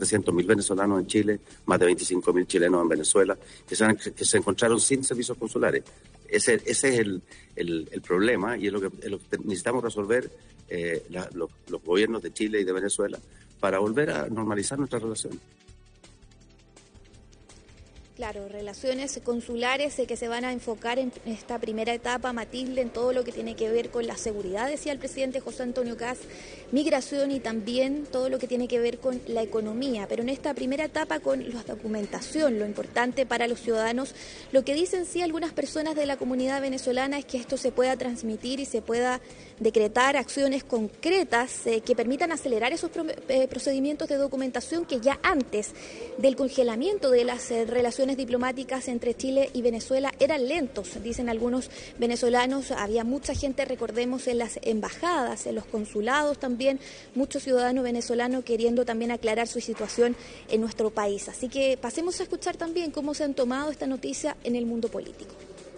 700.000 venezolanos en Chile, más de 25.000 chilenos en Venezuela, que se encontraron sin servicios consulares. Ese es el problema y es lo que necesitamos resolver los gobiernos de Chile y de Venezuela para volver a normalizar nuestra relación. Claro, relaciones consulares que se van a enfocar en esta primera etapa, Matilde, en todo lo que tiene que ver con la seguridad, decía el presidente José Antonio Kast, migración y también todo lo que tiene que ver con la economía. Pero en esta primera etapa con la documentación, lo importante para los ciudadanos, lo que dicen sí algunas personas de la comunidad venezolana es que esto se pueda transmitir y se pueda decretar acciones concretas que permitan acelerar esos procedimientos de documentación que ya antes del congelamiento de las relaciones diplomáticas entre Chile y Venezuela eran lentos, dicen algunos venezolanos. Había mucha gente, recordemos, en las embajadas, en los consulados también, muchos ciudadanos venezolanos queriendo también aclarar su situación en nuestro país. Así que pasemos a escuchar también cómo se han tomado esta noticia en el mundo político.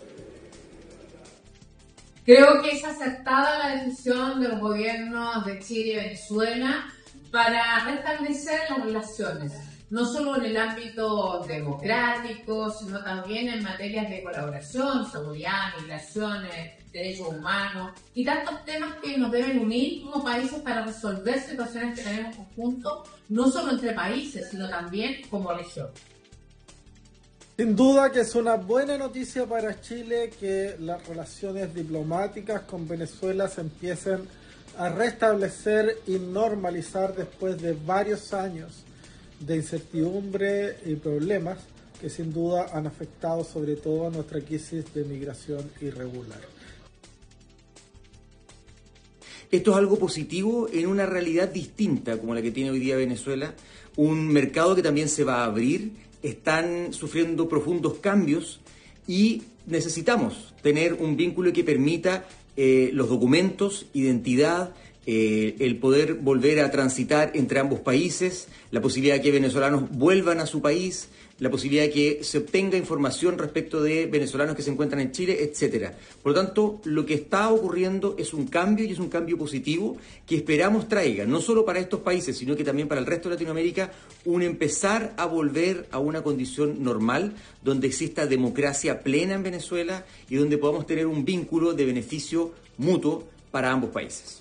Creo que es acertada la decisión de los gobiernos de Chile y Venezuela para restablecer las relaciones, no solo en el ámbito democrático, sino también en materias de colaboración, seguridad, migraciones, derechos humanos y tantos temas que nos deben unir como países para resolver situaciones que tenemos conjuntos, no solo entre países, sino también como región. Sin duda que es una buena noticia para Chile que las relaciones diplomáticas con Venezuela se empiecen a restablecer y normalizar después de varios años de incertidumbre y problemas que sin duda han afectado sobre todo a nuestra crisis de migración irregular. Esto es algo positivo en una realidad distinta como la que tiene hoy día Venezuela, un mercado que también se va a abrir. Están sufriendo profundos cambios y necesitamos tener un vínculo que permita los documentos, identidad, el poder volver a transitar entre ambos países, la posibilidad de que venezolanos vuelvan a su país, la posibilidad de que se obtenga información respecto de venezolanos que se encuentran en Chile, etcétera. Por lo tanto, lo que está ocurriendo es un cambio y es un cambio positivo que esperamos traiga, no solo para estos países, sino que también para el resto de Latinoamérica, un empezar a volver a una condición normal, donde exista democracia plena en Venezuela y donde podamos tener un vínculo de beneficio mutuo para ambos países.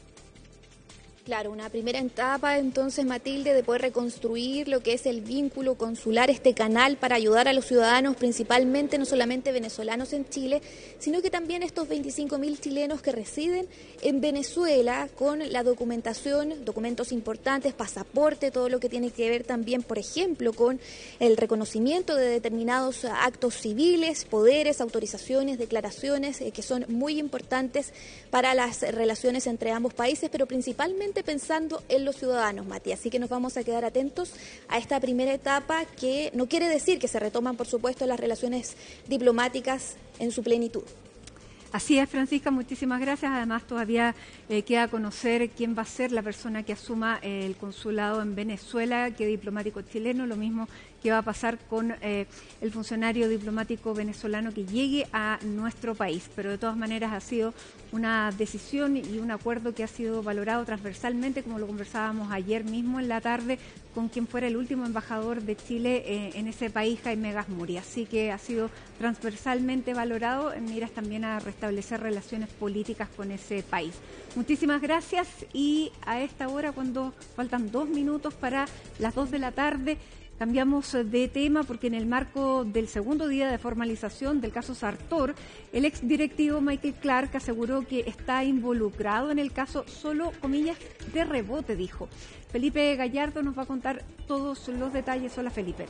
Claro, una primera etapa entonces, Matilde, de poder reconstruir lo que es el vínculo consular, este canal para ayudar a los ciudadanos, principalmente no solamente venezolanos en Chile, sino que también estos 25.000 chilenos que residen en Venezuela con la documentación, documentos importantes, pasaporte, todo lo que tiene que ver también, por ejemplo, con el reconocimiento de determinados actos civiles, poderes, autorizaciones, declaraciones, que son muy importantes para las relaciones entre ambos países, pero principalmente pensando en los ciudadanos, Mati. Así que nos vamos a quedar atentos a esta primera etapa, que no quiere decir que se retoman, por supuesto, las relaciones diplomáticas en su plenitud. Así es, Francisca, muchísimas gracias. Además, todavía queda conocer quién va a ser la persona que asuma el consulado en Venezuela, qué diplomático chileno, lo mismo que va a pasar con el funcionario diplomático venezolano que llegue a nuestro país. Pero de todas maneras ha sido una decisión y un acuerdo que ha sido valorado transversalmente, como lo conversábamos ayer mismo en la tarde con quien fuera el último embajador de Chile en ese país, Jaime Gazmuri. Así que ha sido transversalmente valorado en miras también a restablecer relaciones políticas con ese país. Muchísimas gracias, y a esta hora, cuando faltan 2 minutos para las 2 de la tarde, cambiamos de tema porque en el marco del segundo día de formalización del caso Sartor, el exdirectivo Michael Clark aseguró que está involucrado en el caso solo, comillas, de rebote, dijo. Felipe Gallardo nos va a contar todos los detalles. Hola, Felipe.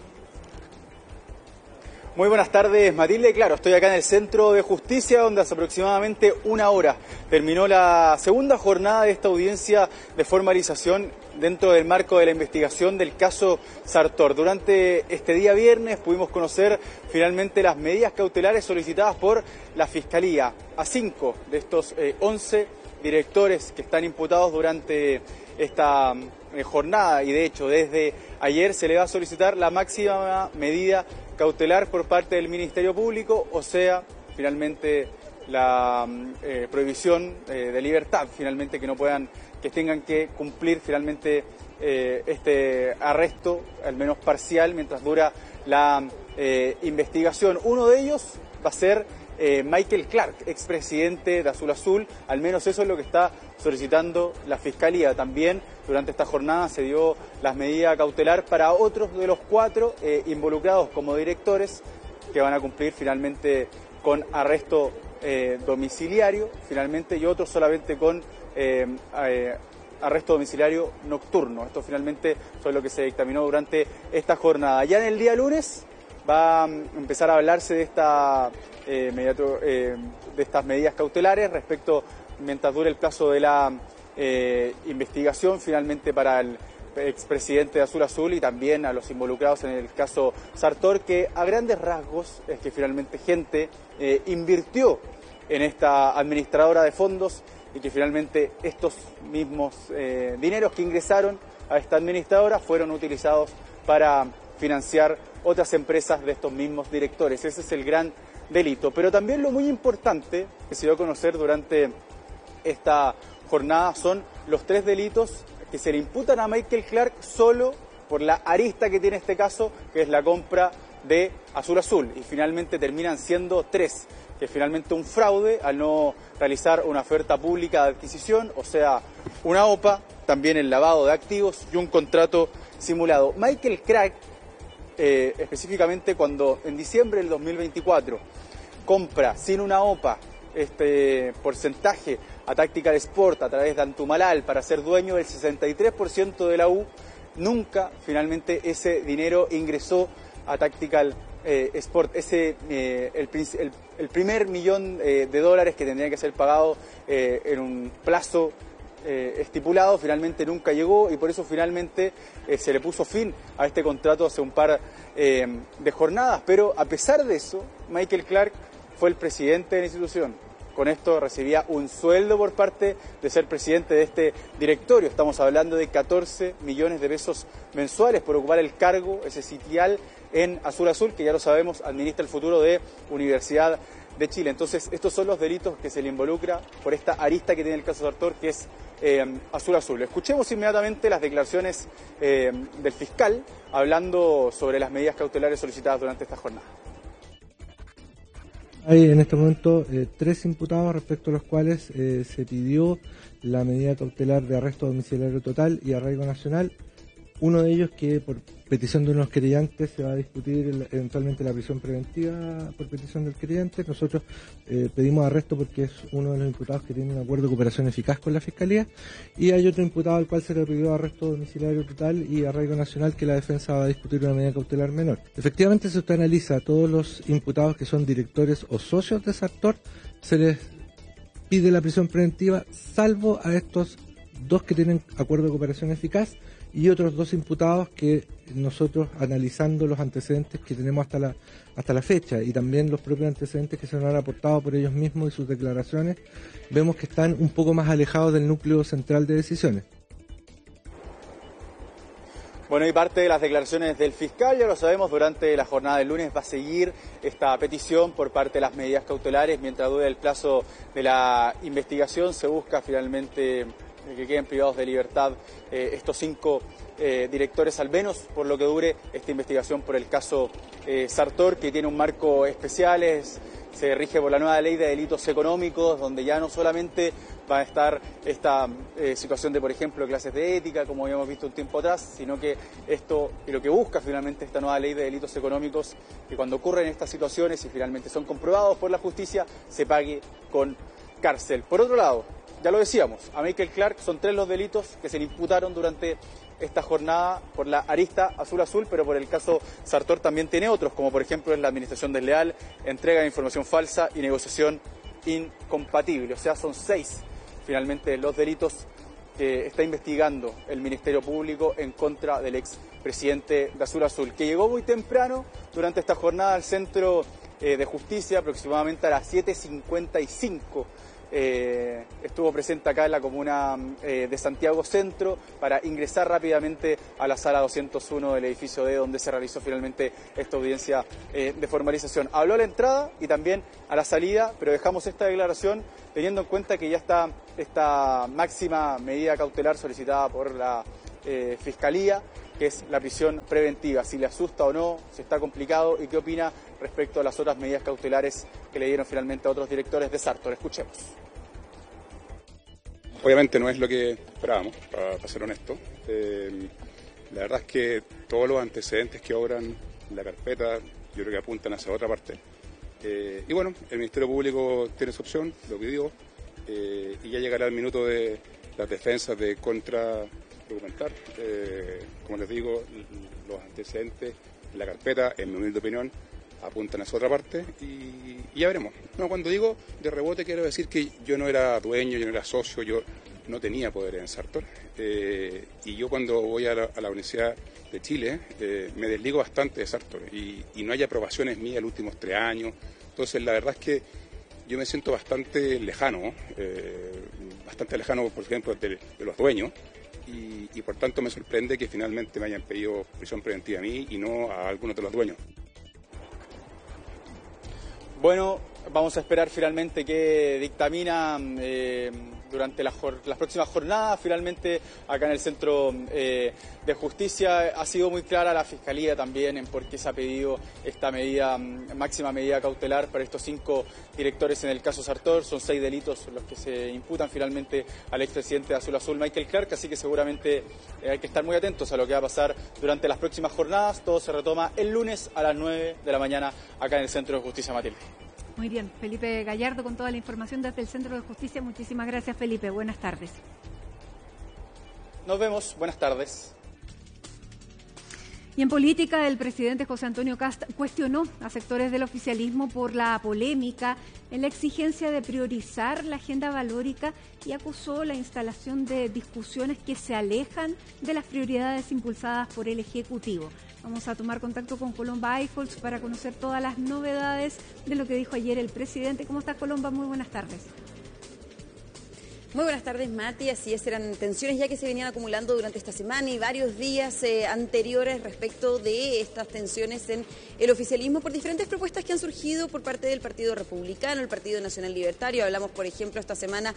Muy buenas tardes, Matilde. Claro, estoy acá en el Centro de Justicia, donde hace aproximadamente 1 hora terminó la segunda jornada de esta audiencia de formalización dentro del marco de la investigación del caso Sartor. Durante este día viernes pudimos conocer finalmente las medidas cautelares solicitadas por la Fiscalía a 5 de estos 11 directores que están imputados durante esta jornada, y de hecho desde ayer se le va a solicitar la máxima medida cautelar por parte del Ministerio Público, o sea, finalmente la prohibición de libertad, finalmente que tengan que cumplir finalmente este arresto, al menos parcial, mientras dura la investigación. Uno de ellos va a ser Michael Clark, expresidente de Azul Azul, al menos eso es lo que está solicitando la Fiscalía. También durante esta jornada se dio las medidas cautelar para otros de los 4 involucrados como directores, que van a cumplir finalmente con arresto domiciliario, finalmente, y otros solamente con arresto domiciliario nocturno. Esto finalmente fue lo que se dictaminó durante esta jornada. Ya en el día lunes va a empezar a hablarse de estas medidas cautelares respecto, mientras dure el plazo de la investigación, finalmente para el expresidente de Azul Azul y también a los involucrados en el caso Sartor, que a grandes rasgos es que finalmente gente invirtió en esta administradora de fondos y que finalmente estos mismos dineros que ingresaron a esta administradora fueron utilizados para financiar otras empresas de estos mismos directores. Ese es el gran delito. Pero también lo muy importante que se dio a conocer durante esta jornada son los 3 delitos que se le imputan a Michael Clark solo por la arista que tiene este caso, que es la compra de Azul Azul. Y finalmente terminan siendo 3, que es finalmente un fraude al no realizar una oferta pública de adquisición, o sea, una OPA, también el lavado de activos y un contrato simulado. Michael Clark, específicamente cuando en diciembre del 2024 compra sin una OPA este porcentaje a Tactical Sport a través de Antumalal para ser dueño del 63% de la U, nunca finalmente ese dinero ingresó a Tactical Sport. El primer millón de dólares que tendría que ser pagado en un plazo estipulado finalmente nunca llegó, y por eso finalmente se le puso fin a este contrato hace un par de jornadas. Pero a pesar de eso, Michael Clark fue el presidente de la institución. Con esto recibía un sueldo por parte de ser presidente de este directorio. Estamos hablando de 14 millones de pesos mensuales por ocupar el cargo, ese sitial en Azul Azul, que ya lo sabemos, administra el futuro de Universidad de Chile. Entonces, estos son los delitos que se le involucra por esta arista que tiene el caso Sartor, que es Azul Azul. Escuchemos inmediatamente las declaraciones del fiscal hablando sobre las medidas cautelares solicitadas durante esta jornada. Hay en este momento 3 imputados respecto a los cuales se pidió la medida cautelar de arresto domiciliario total y arraigo nacional. Uno de ellos que por petición de unos querellantes se va a discutir eventualmente la prisión preventiva por petición del querellante. Nosotros pedimos arresto porque es uno de los imputados que tiene un acuerdo de cooperación eficaz con la Fiscalía, y hay otro imputado al cual se le pidió arresto domiciliario total y arraigo nacional, que la defensa va a discutir una medida cautelar menor. Efectivamente, si usted analiza a todos los imputados que son directores o socios de Sartor, se les pide la prisión preventiva, salvo a estos 2 que tienen acuerdo de cooperación eficaz, y otros 2 imputados que nosotros, analizando los antecedentes que tenemos hasta la fecha y también los propios antecedentes que se nos han aportado por ellos mismos y sus declaraciones, vemos que están un poco más alejados del núcleo central de decisiones. Bueno, y parte de las declaraciones del fiscal, ya lo sabemos, durante la jornada del lunes va a seguir esta petición por parte de las medidas cautelares. Mientras dure el plazo de la investigación, se busca finalmente que queden privados de libertad estos 5 directores, al menos por lo que dure esta investigación por el caso Sartor, que tiene un marco especial, se rige por la nueva ley de delitos económicos, donde ya no solamente va a estar esta situación de, por ejemplo, clases de ética, como habíamos visto un tiempo atrás, sino que esto, y lo que busca finalmente esta nueva ley de delitos económicos, que cuando ocurren estas situaciones y finalmente son comprobados por la justicia, se pague con cárcel. Por otro lado, ya lo decíamos, a Michael Clark son 3 los delitos que se le imputaron durante esta jornada por la arista Azul Azul, pero por el caso Sartor también tiene otros, como por ejemplo es la administración desleal, entrega de información falsa y negociación incompatible. O sea, son 6 finalmente los delitos que está investigando el Ministerio Público en contra del expresidente de Azul Azul, que llegó muy temprano durante esta jornada al Centro de Justicia, aproximadamente a las 7:55. Estuvo presente acá en la comuna de Santiago Centro para ingresar rápidamente a la sala 201 del edificio D, donde se realizó finalmente esta audiencia de formalización. Habló a la entrada y también a la salida, pero dejamos esta declaración teniendo en cuenta que ya está esta máxima medida cautelar solicitada por la Fiscalía, que es la prisión preventiva, si le asusta o no, si está complicado y qué opina respecto a las otras medidas cautelares que le dieron finalmente a otros directores de Sartor. Escuchemos. Obviamente no es lo que esperábamos, para ser honesto. La verdad es que todos los antecedentes que obran en la carpeta yo creo que apuntan hacia otra parte. Y bueno, el Ministerio Público tiene su opción, lo pidió, y ya llegará el minuto de las defensas de contradocumentar. Como les digo, los antecedentes en la carpeta, en mi humilde opinión, apuntan hacia otra parte y ya veremos. No, cuando digo de rebote quiero decir que yo no era dueño, yo no era socio, yo no tenía poder en Sartor. Y yo cuando voy a la Universidad de Chile me desligo bastante de Sartor y no hay aprobaciones mías en los últimos 3 años. Entonces la verdad es que yo me siento bastante lejano, por ejemplo, de los dueños. Y por tanto me sorprende que finalmente me hayan pedido prisión preventiva a mí y no a algunos de los dueños. Bueno, vamos a esperar finalmente qué dictamina durante las próximas jornadas. Finalmente, acá en el Centro de Justicia ha sido muy clara la Fiscalía también en por qué se ha pedido esta medida, máxima medida cautelar para estos 5 directores en el caso Sartor. Son 6 delitos los que se imputan finalmente al expresidente de Azul Azul, Michael Clark, así que seguramente hay que estar muy atentos a lo que va a pasar durante las próximas jornadas. Todo se retoma el lunes a las 9 de la mañana acá en el Centro de Justicia, Matilde. Muy bien, Felipe Gallardo con toda la información desde el Centro de Justicia. Muchísimas gracias, Felipe. Buenas tardes. Nos vemos. Buenas tardes. Y en política, el presidente José Antonio Kast cuestionó a sectores del oficialismo por la polémica en la exigencia de priorizar la agenda valórica y acusó la instalación de discusiones que se alejan de las prioridades impulsadas por el Ejecutivo. Vamos a tomar contacto con Colomba Eichholz para conocer todas las novedades de lo que dijo ayer el presidente. ¿Cómo estás, Colomba? Muy buenas tardes. Muy buenas tardes, Mati. Así es, eran tensiones ya que se venían acumulando durante esta semana y varios días anteriores respecto de estas tensiones en el oficialismo por diferentes propuestas que han surgido por parte del Partido Republicano, el Partido Nacional Libertario. Hablamos, por ejemplo, esta semana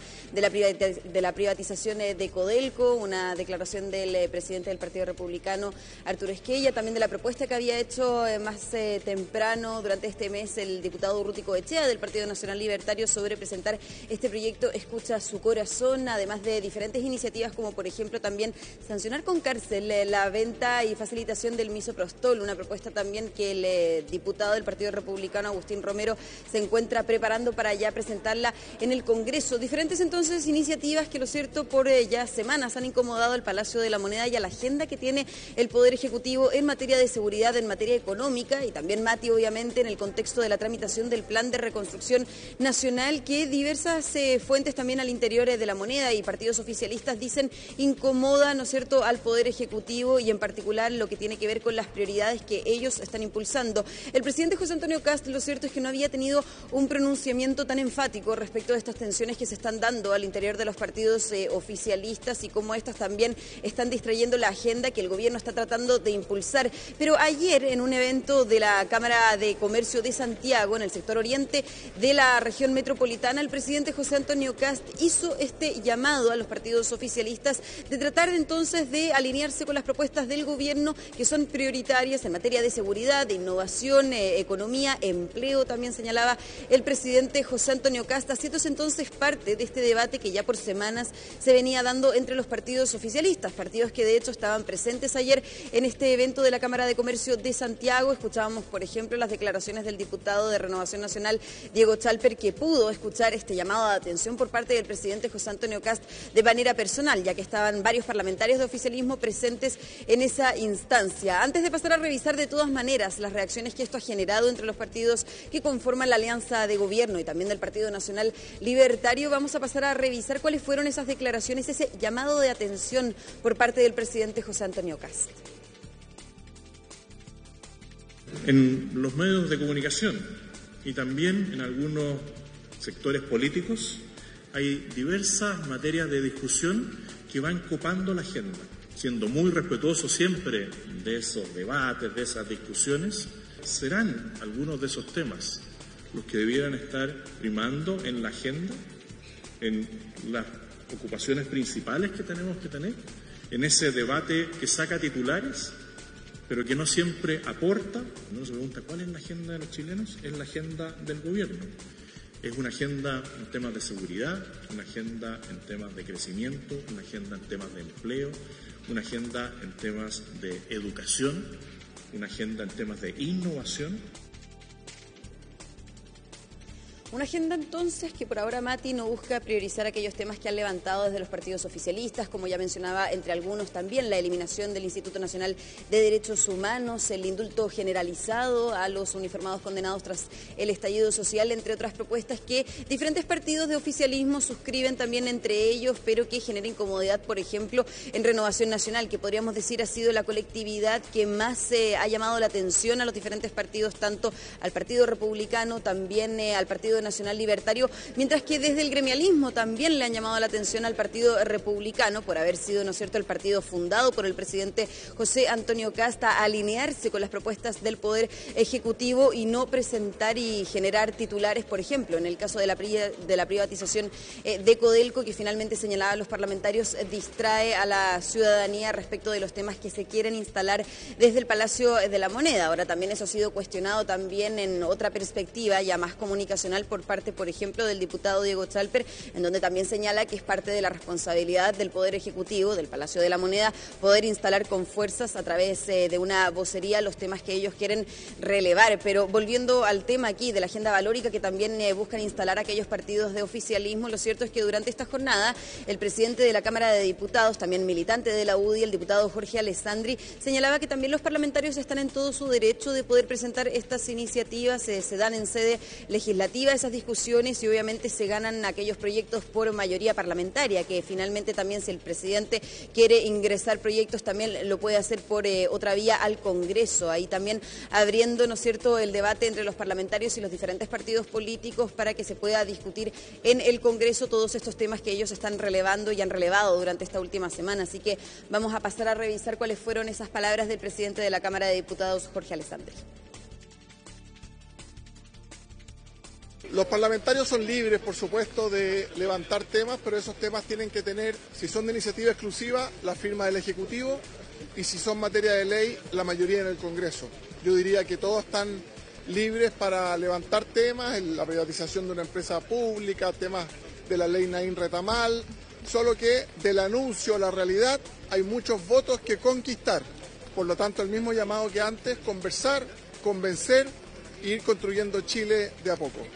de la privatización de Codelco, una declaración del presidente del Partido Republicano, Arturo Esquella, también de la propuesta que había hecho más temprano durante este mes el diputado Urruti Coechea del Partido Nacional Libertario sobre presentar este proyecto Escucha su Corazón, además de diferentes iniciativas como por ejemplo también sancionar con cárcel la venta y facilitación del misoprostol, una propuesta también que el diputado del Partido Republicano Agustín Romero se encuentra preparando para ya presentarla en el Congreso. Diferentes entonces iniciativas que lo cierto por ya semanas han incomodado al Palacio de la Moneda y a la agenda que tiene el Poder Ejecutivo en materia de seguridad, en materia económica y también, Mati, obviamente en el contexto de la tramitación del Plan de Reconstrucción Nacional que diversas fuentes también al interior de la Moneda y partidos oficialistas dicen incomoda, ¿no es cierto?, al Poder Ejecutivo y en particular lo que tiene que ver con las prioridades que ellos están impulsando. El presidente José Antonio Kast, lo cierto es que no había tenido un pronunciamiento tan enfático respecto de estas tensiones que se están dando al interior de los partidos oficialistas y cómo estas también están distrayendo la agenda que el gobierno está tratando de impulsar. Pero ayer en un evento de la Cámara de Comercio de Santiago, en el sector oriente de la región metropolitana, el presidente José Antonio Kast hizo este llamado a los partidos oficialistas de tratar entonces de alinearse con las propuestas del gobierno que son prioritarias en materia de seguridad, de innovación, economía, empleo, también señalaba el presidente José Antonio Kast, haciéndose entonces parte de este debate que ya por semanas se venía dando entre los partidos oficialistas, partidos que de hecho estaban presentes ayer en este evento de la Cámara de Comercio de Santiago. Escuchábamos, por ejemplo, las declaraciones del diputado de Renovación Nacional, Diego Chalper, que pudo escuchar este llamado de atención por parte del presidente José Antonio Kast de manera personal, ya que estaban varios parlamentarios de oficialismo presentes en esa instancia. Antes de pasar a revisar de todas maneras las reacciones que esto ha generado entre los partidos que conforman la alianza de gobierno y también del Partido Nacional Libertario, vamos a pasar a revisar cuáles fueron esas declaraciones, ese llamado de atención por parte del presidente José Antonio Kast. En los medios de comunicación y también en algunos sectores políticos hay diversas materias de discusión que van copando la agenda, siendo muy respetuoso siempre de esos debates, de esas discusiones. ¿Serán algunos de esos temas los que debieran estar primando en la agenda, en las ocupaciones principales que tenemos que tener? en ese debate que saca titulares, pero que no siempre aporta. Uno se pregunta, ¿cuál es la agenda de los chilenos? Es la agenda del gobierno. Es una agenda en temas de seguridad, una agenda en temas de crecimiento, una agenda en temas de empleo, una agenda en temas de educación, una agenda en temas de innovación. Una agenda entonces que por ahora, Mati, no busca priorizar aquellos temas que han levantado desde los partidos oficialistas, como ya mencionaba entre algunos también, la eliminación del Instituto Nacional de Derechos Humanos, el indulto generalizado a los uniformados condenados tras el estallido social, entre otras propuestas que diferentes partidos de oficialismo suscriben también entre ellos, pero que genera incomodidad, por ejemplo, en Renovación Nacional, que podríamos decir ha sido la colectividad que más ha llamado la atención a los diferentes partidos, tanto al Partido Republicano, también al Partido Nacional Libertario, mientras que desde el gremialismo también le han llamado la atención al Partido Republicano por haber sido, ¿no es cierto?, el partido fundado por el presidente José Antonio Kast, a alinearse con las propuestas del Poder Ejecutivo y no presentar y generar titulares, por ejemplo, en el caso de la privatización de Codelco, que finalmente señalaba a los parlamentarios, distrae a la ciudadanía respecto de los temas que se quieren instalar desde el Palacio de la Moneda. Ahora también eso ha sido cuestionado también en otra perspectiva ya más comunicacional por parte, por ejemplo, del diputado Diego Chalper, en donde también señala que es parte de la responsabilidad del Poder Ejecutivo, del Palacio de la Moneda, poder instalar con fuerzas a través de una vocería los temas que ellos quieren relevar. Pero volviendo al tema aquí de la agenda valórica que también buscan instalar aquellos partidos de oficialismo, lo cierto es que durante esta jornada el presidente de la Cámara de Diputados, también militante de la UDI, el diputado Jorge Alessandri, señalaba que también los parlamentarios están en todo su derecho de poder presentar estas iniciativas, se dan en sede legislativa esas discusiones y obviamente se ganan aquellos proyectos por mayoría parlamentaria, que finalmente también si el presidente quiere ingresar proyectos también lo puede hacer por otra vía al Congreso, ahí también abriendo, ¿no es cierto?, el debate entre los parlamentarios y los diferentes partidos políticos para que se pueda discutir en el Congreso todos estos temas que ellos están relevando y han relevado durante esta última semana. Así que vamos a pasar a revisar cuáles fueron esas palabras del presidente de la Cámara de Diputados, Jorge Alessandri. Los parlamentarios son libres, por supuesto, de levantar temas, pero esos temas tienen que tener, si son de iniciativa exclusiva, la firma del Ejecutivo y si son materia de ley, la mayoría en el Congreso. Yo diría que todos están libres para levantar temas, la privatización de una empresa pública, temas de la ley Naín Retamal, solo que del anuncio a la realidad hay muchos votos que conquistar. Por lo tanto, el mismo llamado que antes, conversar, convencer e ir construyendo Chile de a poco.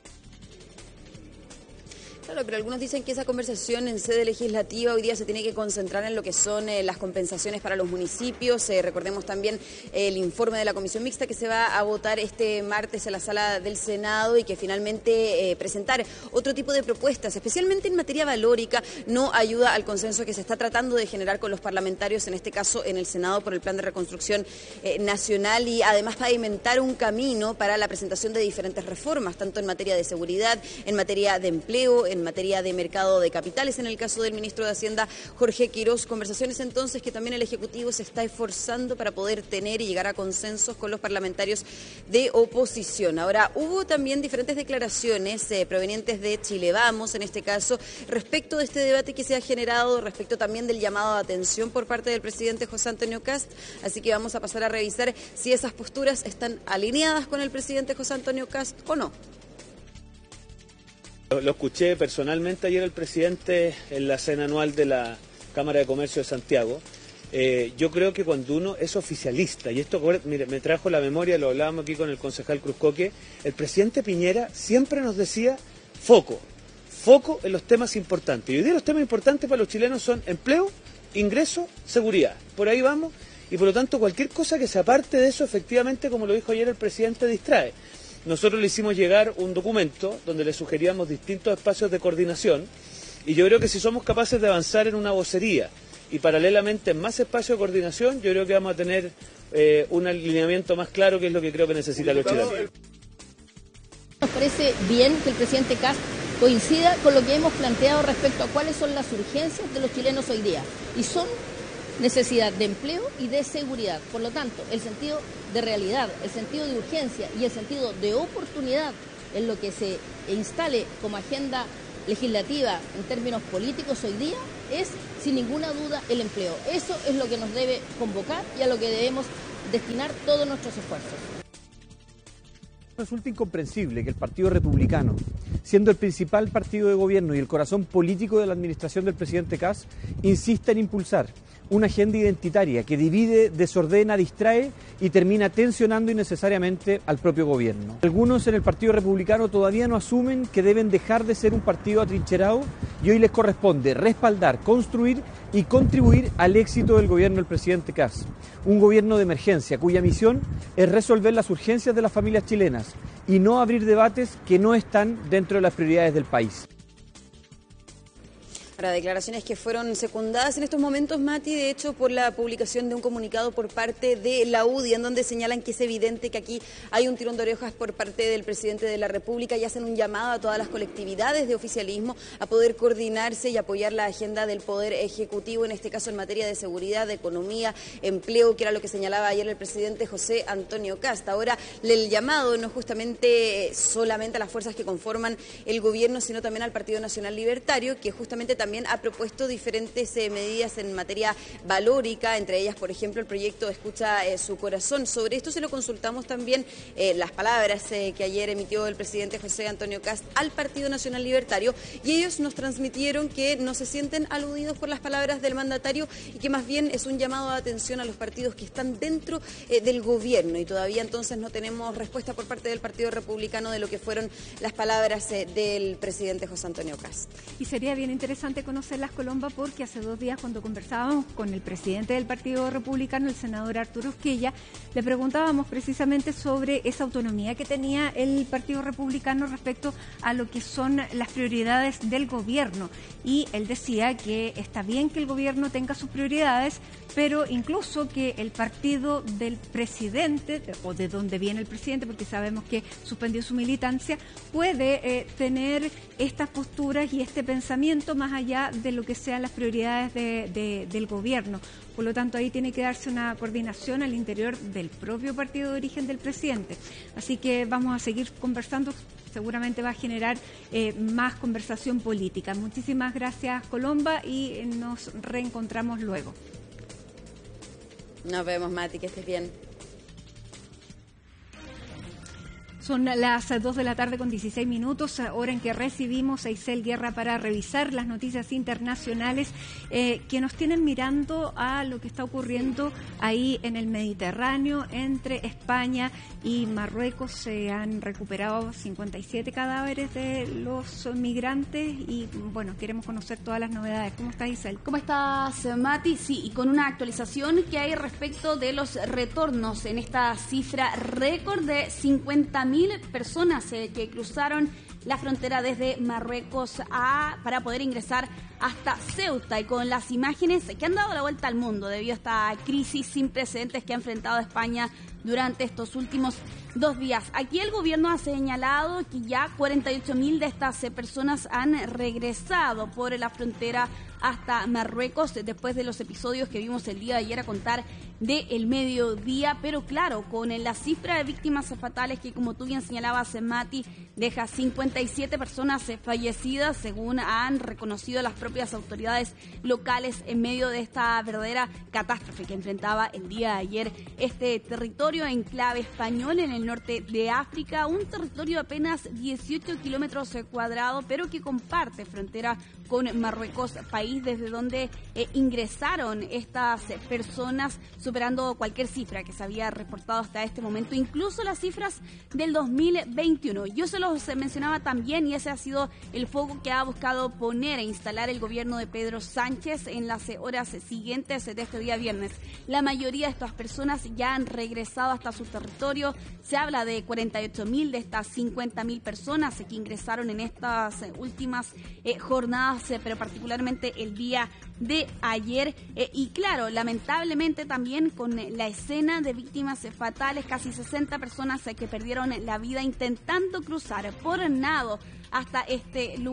Claro, pero algunos dicen que esa conversación en sede legislativa hoy día se tiene que concentrar en lo que son las compensaciones para los municipios. Recordemos también el informe de la Comisión Mixta que se va a votar este martes en la sala del Senado y que finalmente presentar otro tipo de propuestas, especialmente en materia valórica, no ayuda al consenso que se está tratando de generar con los parlamentarios, en este caso en el Senado por el Plan de Reconstrucción Nacional, y además pavimentar un camino para la presentación de diferentes reformas, tanto en materia de seguridad, en materia de empleo, en materia de mercado de capitales, en el caso del ministro de Hacienda, Jorge Quirós. Conversaciones entonces que también el Ejecutivo se está esforzando para poder tener y llegar a consensos con los parlamentarios de oposición. Ahora, hubo también diferentes declaraciones provenientes de Chile Vamos, en este caso, respecto de este debate que se ha generado, respecto también del llamado de atención por parte del presidente José Antonio Kast. Así que vamos a pasar a revisar si esas posturas están alineadas con el presidente José Antonio Kast o no. Lo escuché personalmente ayer al presidente en la cena anual de la Cámara de Comercio de Santiago. Yo creo que cuando uno es oficialista, y esto mire, me trajo la memoria, lo hablábamos aquí con el concejal Cruzcoque, el presidente Piñera siempre nos decía foco en los temas importantes. Y hoy día los temas importantes para los chilenos son empleo, ingreso, seguridad. Por ahí vamos, y por lo tanto cualquier cosa que se aparte de eso, efectivamente, como lo dijo ayer el presidente, distrae. Nosotros le hicimos llegar un documento donde le sugeríamos distintos espacios de coordinación y yo creo que si somos capaces de avanzar en una vocería y paralelamente en más espacios de coordinación, yo creo que vamos a tener un alineamiento más claro, que es lo que creo que necesitan los chilenos. Nos parece bien que el presidente Kast coincida con lo que hemos planteado respecto a cuáles son las urgencias de los chilenos hoy día, y son necesidad de empleo y de seguridad. Por lo tanto, el sentido de realidad, el sentido de urgencia y el sentido de oportunidad en lo que se instale como agenda legislativa en términos políticos hoy día es, sin ninguna duda, el empleo. Eso es lo que nos debe convocar y a lo que debemos destinar todos nuestros esfuerzos. Resulta incomprensible que el Partido Republicano, siendo el principal partido de gobierno y el corazón político de la administración del presidente Kast, insista en impulsar una agenda identitaria que divide, desordena, distrae y termina tensionando innecesariamente al propio gobierno. Algunos en el Partido Republicano todavía no asumen que deben dejar de ser un partido atrincherado y hoy les corresponde respaldar, construir y contribuir al éxito del gobierno del presidente Kast. Un gobierno de emergencia cuya misión es resolver las urgencias de las familias chilenas y no abrir debates que no están dentro de las prioridades del país. Para declaraciones que fueron secundadas en estos momentos, Mati, de hecho, por la publicación de un comunicado por parte de la UDI, en donde señalan que es evidente que aquí hay un tirón de orejas por parte del presidente de la República y hacen un llamado a todas las colectividades de oficialismo a poder coordinarse y apoyar la agenda del Poder Ejecutivo, en este caso en materia de seguridad, de economía, empleo, que era lo que señalaba ayer el presidente José Antonio Kast. Ahora, el llamado no justamente solamente a las fuerzas que conforman el gobierno, sino también al Partido Nacional Libertario, que justamente también ha propuesto diferentes medidas en materia valórica, entre ellas, por ejemplo, el proyecto Escucha su Corazón. Sobre esto se lo consultamos también las palabras que ayer emitió el presidente José Antonio Kast al Partido Nacional Libertario, y ellos nos transmitieron que no se sienten aludidos por las palabras del mandatario y que más bien es un llamado de atención a los partidos que están dentro del gobierno, y todavía entonces no tenemos respuesta por parte del Partido Republicano de lo que fueron las palabras del presidente José Antonio Kast. Y sería bien interesante conocerlas, Colomba, porque hace 2 días, cuando conversábamos con el presidente del Partido Republicano, el senador Arturo Usquilla, le preguntábamos precisamente sobre esa autonomía que tenía el Partido Republicano respecto a lo que son las prioridades del gobierno. Y él decía que está bien que el gobierno tenga sus prioridades, pero incluso que el partido del presidente, o de donde viene el presidente, porque sabemos que suspendió su militancia, puede tener estas posturas y este pensamiento más allá de lo que sean las prioridades del gobierno. Por lo tanto, ahí tiene que darse una coordinación al interior del propio partido de origen del presidente. Así que vamos a seguir conversando, seguramente va a generar más conversación política. Muchísimas gracias, Colomba, y nos reencontramos luego. Nos vemos, Mati, que estés bien. Son las 2 de la tarde con 16 minutos, hora en que recibimos a Isel Guerra para revisar las noticias internacionales que nos tienen mirando a lo que está ocurriendo ahí en el Mediterráneo, entre España y Marruecos. Se han recuperado 57 cadáveres de los migrantes y, bueno, queremos conocer todas las novedades. ¿Cómo estás, Isel? ¿Cómo estás, Mati? Sí, y con una actualización que hay respecto de los retornos en esta cifra récord de 50.000 personas que cruzaron la frontera desde Marruecos para poder ingresar hasta Ceuta, y con las imágenes que han dado la vuelta al mundo debido a esta crisis sin precedentes que ha enfrentado España durante estos últimos 2 días. Aquí el gobierno ha señalado que ya 48.000 de estas personas han regresado por la frontera hasta Marruecos después de los episodios que vimos el día de ayer a contar del mediodía, pero claro, con la cifra de víctimas fatales que, como tú bien señalabas, Mati, deja 57 personas fallecidas, según han reconocido las propias autoridades locales en medio de esta verdadera catástrofe que enfrentaba el día de ayer este territorio enclave español en el norte de África, un territorio de apenas 18 kilómetros cuadrados, pero que comparte frontera con Marruecos, país desde donde ingresaron estas personas, superando cualquier cifra que se había reportado hasta este momento, incluso las cifras del 2021. Yo se los mencionaba también, y ese ha sido el foco que ha buscado poner e instalar el gobierno de Pedro Sánchez en las horas siguientes de este día viernes. La mayoría de estas personas ya han regresado hasta su territorio. Se habla de 48.000 de estas 50.000 personas que ingresaron en estas últimas jornadas, pero particularmente el día de ayer. Y claro, lamentablemente también con la escena de víctimas fatales, casi 60 personas que perdieron la vida intentando cruzar por nado hasta este lugar.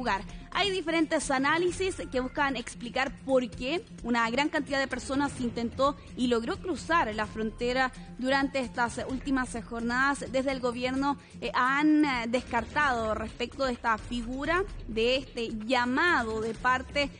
Hay diferentes análisis que buscan explicar por qué una gran cantidad de personas intentó y logró cruzar la frontera durante estas últimas jornadas. Desde el gobierno han descartado respecto de esta figura, de este llamado de parte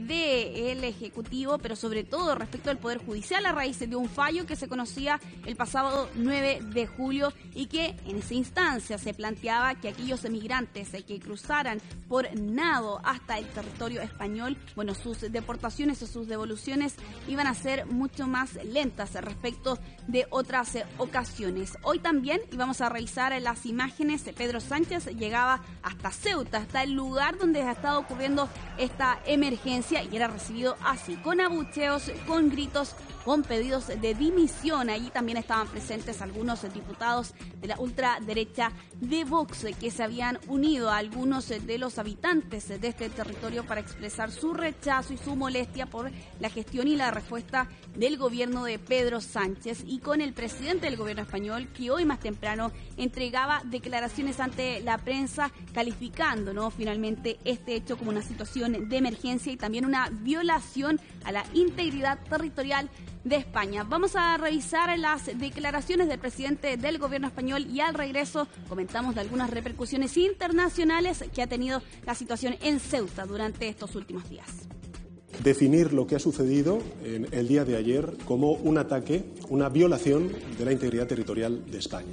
del Ejecutivo, pero sobre todo respecto del Poder Judicial a raíz de un fallo que se conocía el pasado 9 de julio y que en esa instancia se planteaba que aquellos emigrantes que cruzaran por nado hasta el territorio español, bueno, sus deportaciones o sus devoluciones iban a ser mucho más lentas respecto de otras ocasiones. Hoy también íbamos a revisar las imágenes. Pedro Sánchez llegaba hasta Ceuta, hasta el lugar donde ha estado ocurriendo esta emergencia, y era recibido así, con abucheos, con gritos, con pedidos de dimisión. Allí también estaban presentes algunos diputados de la ultraderecha de Vox que se habían unido a algunos de los habitantes de este territorio para expresar su rechazo y su molestia por la gestión y la respuesta del gobierno de Pedro Sánchez, y con el presidente del gobierno español, que hoy más temprano entregaba declaraciones ante la prensa calificando, ¿no?, finalmente este hecho como una situación de emergencia y también una violación a la integridad territorial de España. Vamos a revisar las declaraciones del presidente del gobierno español y al regreso comentamos de algunas repercusiones internacionales que ha tenido la situación en Ceuta durante estos últimos días. Definir lo que ha sucedido en el día de ayer como un ataque, una violación de la integridad territorial de España.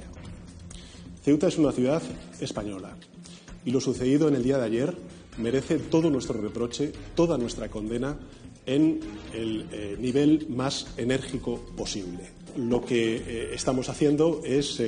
Ceuta es una ciudad española y lo sucedido en el día de ayer merece todo nuestro reproche, toda nuestra condena en el nivel más enérgico posible. Lo que estamos haciendo es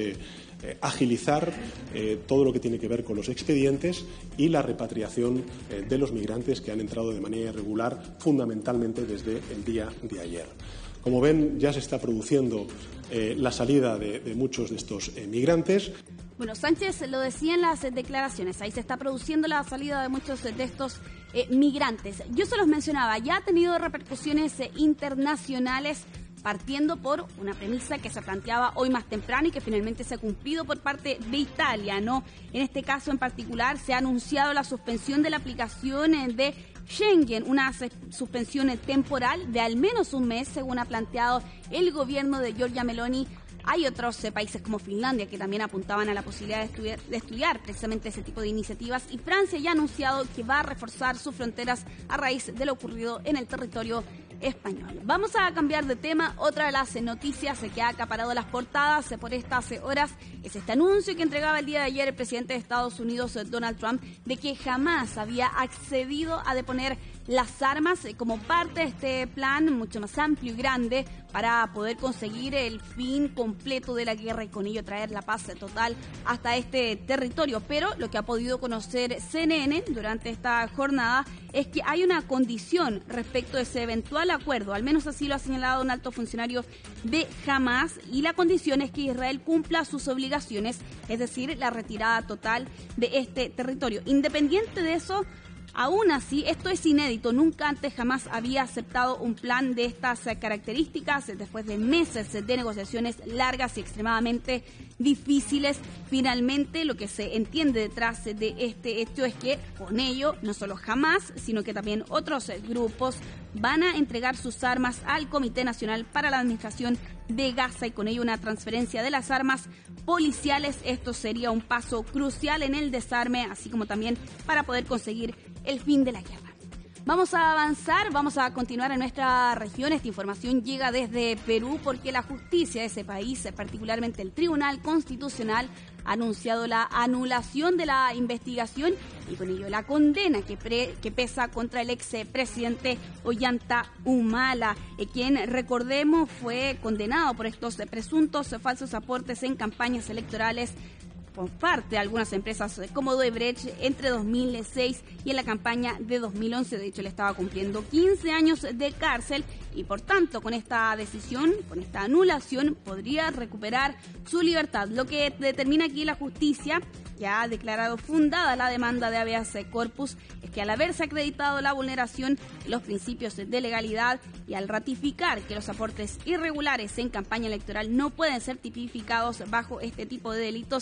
agilizar todo lo que tiene que ver con los expedientes y la repatriación de los migrantes que han entrado de manera irregular, fundamentalmente desde el día de ayer. Como ven, ya se está produciendo la salida de muchos de estos migrantes. Bueno, Sánchez lo decía en las declaraciones, ahí se está produciendo la salida de muchos de estos migrantes. Yo se los mencionaba, ya ha tenido repercusiones internacionales, partiendo por una premisa que se planteaba hoy más temprano y que finalmente se ha cumplido por parte de Italia, ¿no? En este caso en particular se ha anunciado la suspensión de la aplicación de Schengen, una suspensión temporal de al menos un mes, según ha planteado el gobierno de Giorgia Meloni. Hay otros países como Finlandia que también apuntaban a la posibilidad de estudiar precisamente ese tipo de iniciativas, y Francia ya ha anunciado que va a reforzar sus fronteras a raíz de lo ocurrido en el territorio español. Vamos a cambiar de tema. Otra de las noticias que ha acaparado las portadas por estas horas es este anuncio que entregaba el día de ayer el presidente de Estados Unidos, Donald Trump, de que jamás había accedido a deponer las armas como parte de este plan mucho más amplio y grande para poder conseguir el fin completo de la guerra y con ello traer la paz total hasta este territorio. Pero lo que ha podido conocer CNN durante esta jornada es que hay una condición respecto a ese eventual acuerdo, al menos así lo ha señalado un alto funcionario de Hamas, y la condición es que Israel cumpla sus obligaciones, es decir, la retirada total de este territorio. Independiente de eso, aún así, esto es inédito, nunca antes jamás había aceptado un plan de estas características después de meses de negociaciones largas y extremadamente difíciles. Finalmente, lo que se entiende detrás de este hecho es que con ello, no solo Hamas, sino que también otros grupos van a entregar sus armas al Comité Nacional para la Administración de Gaza y con ello una transferencia de las armas policiales. Esto sería un paso crucial en el desarme, así como también para poder conseguir el fin de la guerra. Vamos a avanzar, vamos a continuar en nuestra región. Esta información llega desde Perú porque la justicia de ese país, particularmente el Tribunal Constitucional, ha anunciado la anulación de la investigación y con ello la condena que pesa contra el expresidente Ollanta Humala, quien, recordemos, fue condenado por estos presuntos falsos aportes en campañas electorales por parte de algunas empresas como Odebrecht entre 2006 y en la campaña de 2011. De hecho, él estaba cumpliendo 15 años de cárcel y por tanto con esta decisión, con esta anulación, podría recuperar su libertad. Lo que determina aquí la justicia, que ha declarado fundada la demanda de habeas corpus, es que al haberse acreditado la vulneración de los principios de legalidad y al ratificar que los aportes irregulares en campaña electoral no pueden ser tipificados bajo este tipo de delitos, bueno,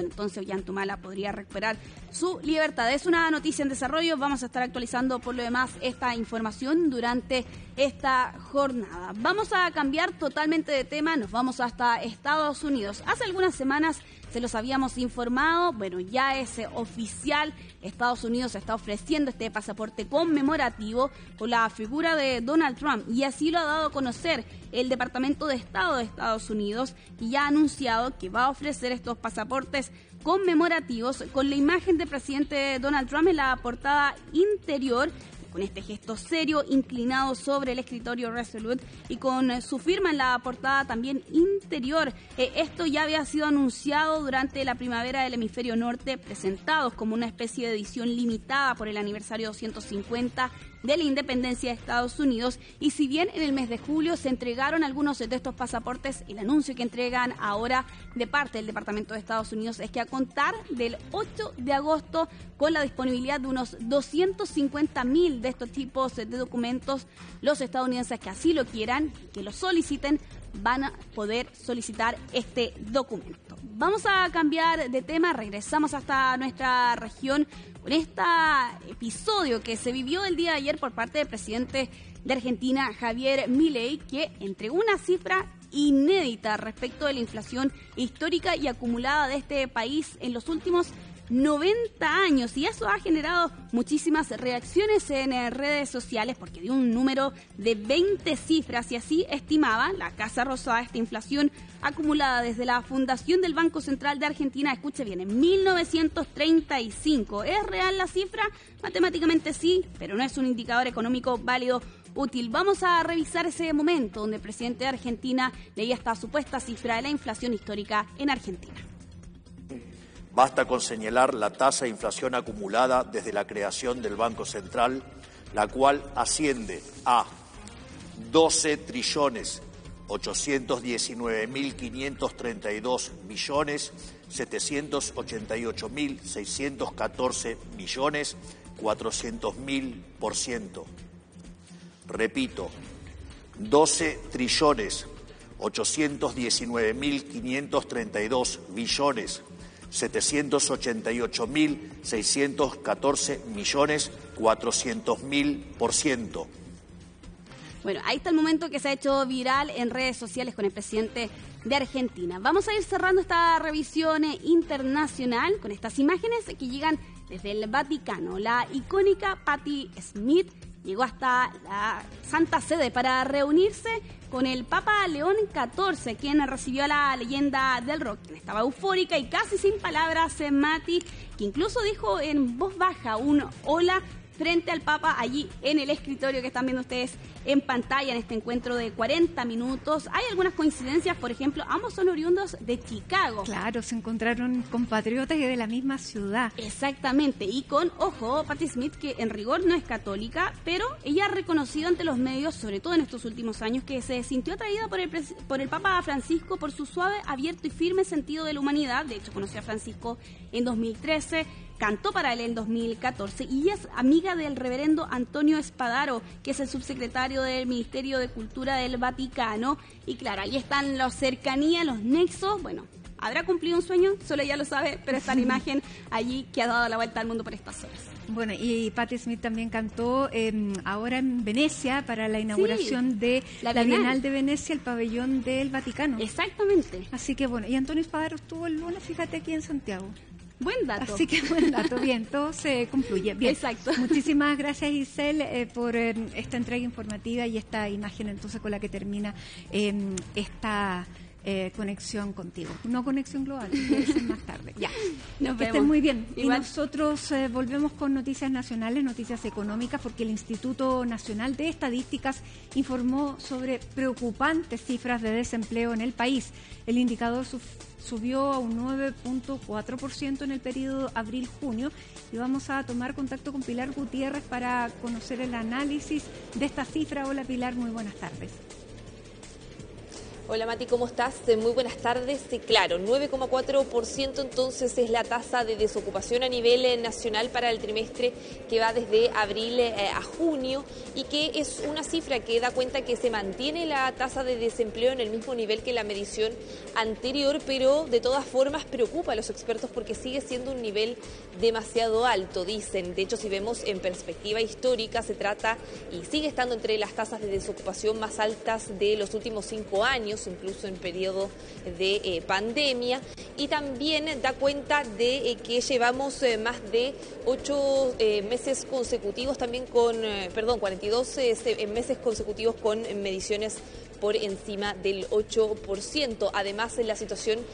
entonces Ollantumala podría recuperar su libertad. Es una noticia en desarrollo, vamos a estar actualizando por lo demás esta información durante esta jornada. Vamos a cambiar totalmente de tema, nos vamos hasta Estados Unidos. Hace algunas semanas se los habíamos informado, bueno, ya es oficial, Estados Unidos está ofreciendo este pasaporte conmemorativo con la figura de Donald Trump, y así lo ha dado a conocer el Departamento de Estado de Estados Unidos, y ya ha anunciado que va a ofrecer estos pasaportes conmemorativos con la imagen del presidente Donald Trump en la portada interior, con este gesto serio inclinado sobre el escritorio Resolute y con su firma en la portada también interior. Esto ya había sido anunciado durante la primavera del hemisferio norte, presentados como una especie de edición limitada por el aniversario 250 de la independencia de Estados Unidos, y si bien en el mes de julio se entregaron algunos de estos pasaportes, el anuncio que entregan ahora de parte del Departamento de Estados Unidos es que a contar del 8 de agosto, con la disponibilidad de unos 250.000 de estos tipos de documentos, los estadounidenses que así lo quieran, que lo soliciten, van a poder solicitar este documento. Vamos a cambiar de tema, regresamos hasta nuestra región con este episodio que se vivió el día de ayer por parte del presidente de Argentina, Javier Milei, que entregó una cifra inédita respecto de la inflación histórica y acumulada de este país en los últimos 90 años, y eso ha generado muchísimas reacciones en redes sociales porque dio un número de 20 cifras, y así estimaba la Casa Rosada esta inflación acumulada desde la fundación del Banco Central de Argentina, escuche bien, en 1935. ¿Es real la cifra? Matemáticamente sí, pero no es un indicador económico válido útil. Vamos a revisar ese momento donde el presidente de Argentina leía esta supuesta cifra de la inflación histórica en Argentina. Basta con señalar la tasa de inflación acumulada desde la creación del Banco Central, la cual asciende a 12.819.532.789.614.400.000%. Repito, 12.819.532.789.614.400.000%. Bueno, ahí está el momento que se ha hecho viral en redes sociales con el presidente de Argentina. Vamos a ir cerrando esta revisión internacional con estas imágenes que llegan desde el Vaticano. La icónica Patti Smith llegó hasta la Santa Sede para reunirse con el Papa León XIV, quien recibió a la leyenda del rock, quien estaba eufórica y casi sin palabras, Mati, que incluso dijo en voz baja un hola frente al Papa allí en el escritorio que están viendo ustedes en pantalla en este encuentro de 40 minutos. Hay algunas coincidencias, por ejemplo, ambos son oriundos de Chicago. Claro, se encontraron compatriotas de la misma ciudad. Exactamente, y con, ojo, Patti Smith, que en rigor no es católica, pero ella ha reconocido ante los medios, sobre todo en estos últimos años, que se sintió atraída por el Papa Francisco por su suave, abierto y firme sentido de la humanidad. De hecho, conoció a Francisco en 2013, cantó para él en 2014 y es amiga del reverendo Antonio Spadaro, que es el subsecretario del Ministerio de Cultura del Vaticano. Y claro, ahí están las cercanías, los nexos. Bueno, ¿habrá cumplido un sueño? Solo ella lo sabe, pero está la imagen allí que ha dado la vuelta al mundo por estas horas. Bueno, y Patti Smith también cantó ahora en Venecia para la inauguración de la Bienal de Venecia, el pabellón del Vaticano. Exactamente. Así que bueno, y Antonio Spadaro estuvo el lunes, fíjate, aquí en Santiago. Buen dato. Así que buen dato, bien, todo se concluye. Bien. Exacto. Muchísimas gracias, Giselle, por esta entrega informativa y esta imagen entonces con la que termina esta conexión contigo. No conexión global, es más tarde. Ya, nos que vemos. estén muy bien. Igual. Y nosotros volvemos con noticias nacionales, noticias económicas, porque el Instituto Nacional de Estadísticas informó sobre preocupantes cifras de desempleo en el país. El indicador subió a un 9.4% en el periodo abril-junio, y vamos a tomar contacto con Pilar Gutiérrez para conocer el análisis de esta cifra. Hola Pilar, muy buenas tardes. Hola Mati, ¿cómo estás? Muy buenas tardes. Claro, 9,4% entonces es la tasa de desocupación a nivel nacional para el trimestre que va desde abril a junio y que es una cifra que da cuenta que se mantiene la tasa de desempleo en el mismo nivel que la medición anterior, pero de todas formas preocupa a los expertos porque sigue siendo un nivel demasiado alto, dicen. De hecho, si vemos en perspectiva histórica, se trata y sigue estando entre las tasas de desocupación más altas de los últimos 5 años, incluso en periodo de pandemia, y también da cuenta de que llevamos más de 8 meses consecutivos también con, 42 meses consecutivos con mediciones por encima del 8%. Además, la situación